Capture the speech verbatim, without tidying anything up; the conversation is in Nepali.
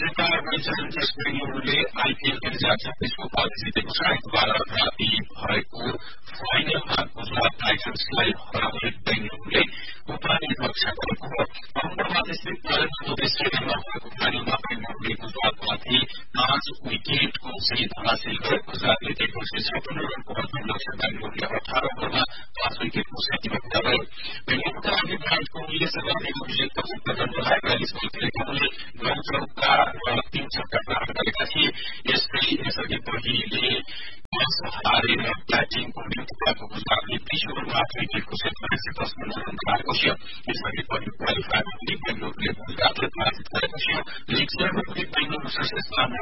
यता रोयल च्यालेन्जर्स बेंगलुरूले आइपीएल दुई हजार छब्बीसको उपाधि जितेको छ। आइतबार राति भएको फाइनलमा गुजरात टाइटन्सलाई हराउँदै बेंगलुरूले उपाधि रक्षा गरेको हो। अहमदाबाद स्थित नरेन्द्र मोदी स्टेडियममा भएको फाइनलमा बेंगलुरूले गुजरातमाथि पाँच विकेटको जित हासिल गरे। गुजरातले एक सय छपन्न रनको अन्तिम लक्ष्य बेंगलुरूले अठार ओभरमा पाँच विकेटको क्षतिमा पुरा गरे। बेंगलुरूका लागि विराट कोहलीले सर्वाधिक अभिषेकपछि प्रदर्शन गराए। बयालिस बल खेलेका उनले नौ चौका र तीन छक्का प्राप्त गरेका थिए। यस्तै यसअघि पहिले टस हारेर ब्याटिङको निम्ति गएको गुजरातले बीस ओभरमा आठ विकेटको क्षतिमा एक सय पचपन्न रन बनाएको थियो। यसअघि पहिले क्वालिफायरमा पनि बेंगलुरूले गुजरातलाई पराजित गरेको थियो। लीग स्तरमा पनि बेंगलुरू शीर्ष स्थानमा